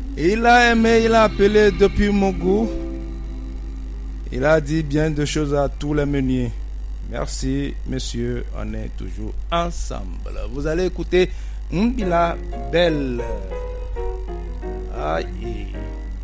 Il a aimé, il a appelé depuis mon goût. Il a dit bien de choses à tous les meuniers. Merci, monsieur, on est toujours ensemble. Vous allez écouter Mbila Belle. Aïe.